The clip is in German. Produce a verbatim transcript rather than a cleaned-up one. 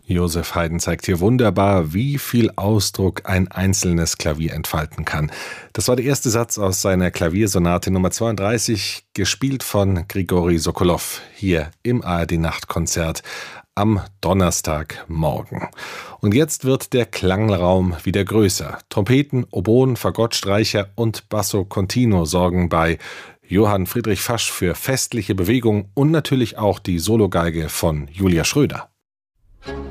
Joseph Haydn zeigt hier wunderbar, wie viel Ausdruck ein einzelnes Klavier entfalten kann. Das war der erste Satz aus seiner Klaviersonate Nummer zweiunddreißig, gespielt von Grigori Sokolow, hier im A R D-Nachtkonzert am Donnerstagmorgen. Und jetzt wird der Klangraum wieder größer. Trompeten, Oboen, Fagott, Streicher und Basso Continuo sorgen bei Johann Friedrich Fasch für festliche Bewegung und natürlich auch die Sologeige von Julia Schröder.